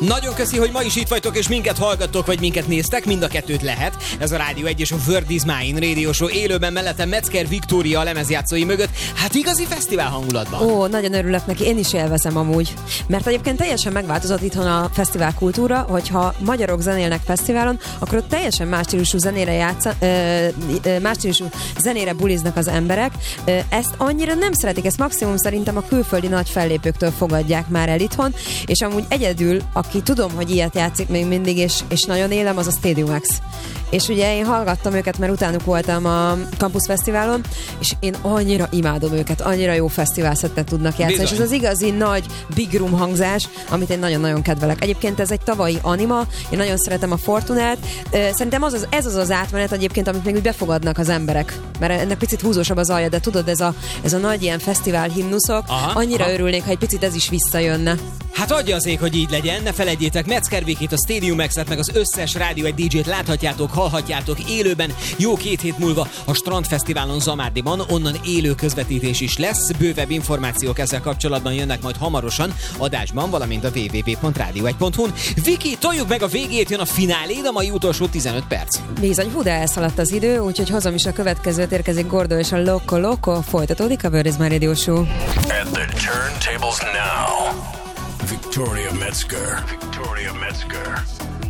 Nagyon köszi, hogy ma is itt vagytok, és minket hallgattok, vagy minket néztek, mind a kettőt lehet. Ez a Rádió 1 és a Word is Mine Radio Show, élőben mellettem Metzger Viktória a lemezjátszói mögött. Hát igazi fesztivál hangulatban. Ó, nagyon örülök neki, én is élvezem amúgy. Mert egyébként teljesen megváltozott itthon a fesztivál kultúra, hogyha magyarok zenélnek fesztiválon, akkor ott teljesen más stílusú zenére buliznak az emberek. Ezt annyira nem szeretik, ezt maximum szerintem a külföldi nagy fellépőktől fogadják már el itthon, és amúgy egyedül, aki tudom, hogy ilyet játszik még mindig, és nagyon élem, az a Stadium X. És ugye én hallgattam őket, mert utánuk voltam a Campus Fesztiválon, és én annyira imádom őket, annyira jó fesztiválszettet tudnak játszani, bizony. És ez az igazi nagy big room hangzás, amit én nagyon-nagyon kedvelek. Egyébként ez egy tavalyi anima, én nagyon szeretem a Fortunát. Szerintem ez az átmenet egyébként, amit még úgy befogadnak az emberek, mert ennek picit húzósabb az alja, de tudod, ez a nagy ilyen fesztivál himnuszok, annyira örülnék, ha egy picit ez is visszajönne. Hát adja az ég, hogy így legyen, ne felejtjétek, Metzger Vikit, a Stadium X-et, meg az összes Rádió 1 DJ-t láthatjátok, hallhatjátok élőben, jó 2 hét múlva a Strandfesztiválon Zamárdiban, onnan élő közvetítés is lesz, bővebb információk ezzel kapcsolatban jönnek majd hamarosan adásban, valamint a www.radio1.hu-n. Viki, toljuk meg a végét, jön a fináléd, a mai utolsó 15 perc. Bizony, de elszaladt az idő, úgyhogy hozom is a következőt, érkezik Gordo és a Loco Loco, folytatódik a Word is Mine Radio Show. At the turntables now, Victoria Metzger.